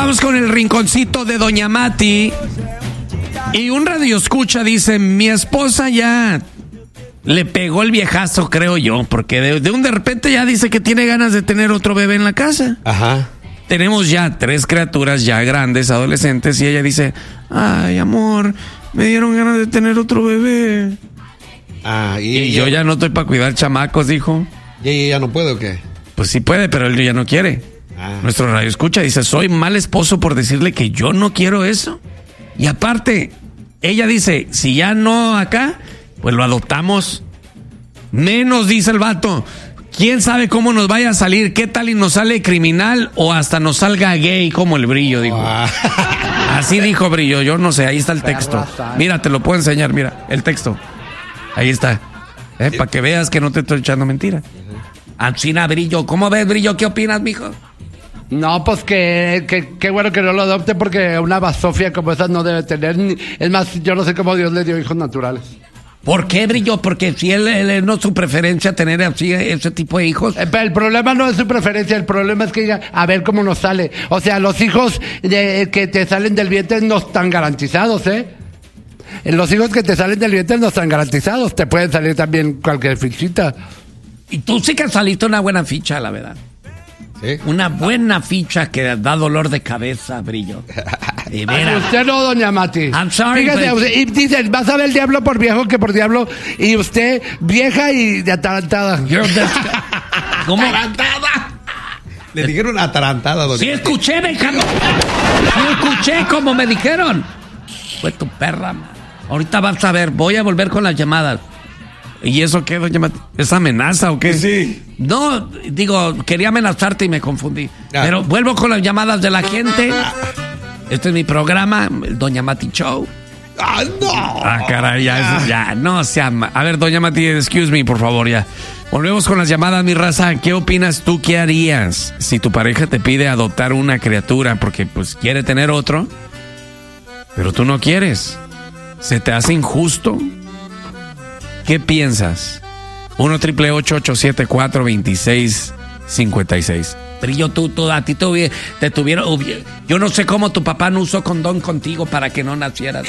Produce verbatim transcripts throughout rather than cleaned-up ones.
Vamos con el rinconcito de Doña Mati. Y un radioescucha dice, mi esposa ya le pegó el viejazo, creo yo, porque de, de un de repente ya dice que tiene ganas de tener otro bebé en la casa. Ajá. Tenemos ya tres criaturas ya grandes, adolescentes, y ella dice, ay, amor, me dieron ganas de tener otro bebé. Ah, y, y yo ya no estoy para cuidar chamacos, dijo. ¿Y ella ya no puede o qué? Pues sí puede, pero él ya no quiere. Ah. Nuestro radio escucha dice, soy mal esposo por decirle que yo no quiero eso. Y aparte, ella dice, si ya no acá, pues lo adoptamos. Menos, dice el vato. ¿Quién sabe cómo nos vaya a salir? ¿Qué tal y nos sale criminal o hasta nos salga gay como el Brillo, dijo? Ah. Así dijo Brillo, yo no sé, ahí está el texto. Mira, te lo puedo enseñar, mira, el texto. Ahí está. ¿Eh? Para que veas que no te estoy echando mentira. Ancina, Brillo, ¿cómo ves, Brillo? ¿Qué opinas, mijo? No, pues que, que, que bueno que no lo adopte porque una basofia como esa no debe tener. Ni, es más, yo no sé cómo Dios le dio hijos naturales. ¿Por qué, Brillo? Porque si él, él no es su preferencia tener así ese tipo de hijos. Eh, pero el problema no es su preferencia, el problema es que diga, a ver cómo nos sale. O sea, los hijos de, que te salen del vientre no están garantizados, ¿eh? Los hijos que te salen del vientre no están garantizados. Te pueden salir también cualquier fichita. Y tú sí que saliste una buena ficha, la verdad. ¿Sí? Una buena ficha que da dolor de cabeza, Brillo. De veras. Usted no, doña Mati. I'm sorry, Fíjate, but... y dicen, vas a ver el diablo por viejo que por diablo. Y usted, vieja y de atarantada. ¿Cómo? ¡Atarantada! Le dijeron atarantada, doña Sí, Mati. escuché, Benjamín. Sí, escuché como me dijeron. Fue tu perra, man. Ahorita vas a ver, voy a volver con las llamadas. ¿Y eso qué, doña Mati? ¿Es amenaza o qué? Sí. No, digo, quería amenazarte y me confundí. Ah. Pero vuelvo con las llamadas de la gente. Este es mi programa, el Doña Mati Show. ¡Ah, no! Ah, caray, ya, ah. ya, no se ama. A ver, Doña Mati, excuse me, por favor, ya. Volvemos con las llamadas, mi raza. ¿Qué opinas tú? ¿Qué harías si tu pareja te pide adoptar una criatura porque, pues, quiere tener otro, pero tú no quieres? ¿Se te hace injusto? ¿Qué piensas? uno triple ocho ocho siete cuatro dos seis cinco seis. Brillo, tú, tú, a ti te, te tuvieron... Yo no sé cómo tu papá no usó condón contigo para que no nacieras.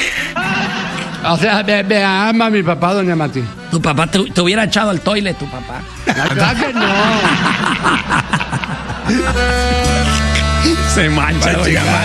O sea, me, me ama mi papá, doña Mati. Tu papá te, te hubiera echado al toilet, tu papá. Claro que no. Se mancha, doña Mati.